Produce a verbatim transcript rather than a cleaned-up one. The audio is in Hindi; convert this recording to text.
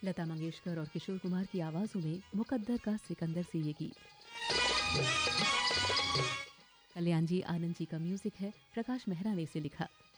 लता मंगेशकर और किशोर कुमार की आवाजों में मुकद्दर का सिकंदर से ये गीत। कल्याण जी आनंद जी का म्यूजिक है, प्रकाश मेहरा ने इसे लिखा।